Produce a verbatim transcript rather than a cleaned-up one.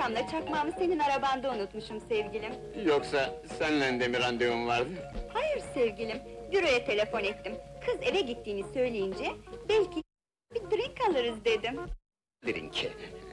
Akşamla çakmağımı senin arabanda unutmuşum sevgilim. Yoksa seninle de mi randevum vardı? Hayır sevgilim, büroya telefon ettim. Kız eve gittiğini söyleyince, belki bir drink alırız dedim. Drink.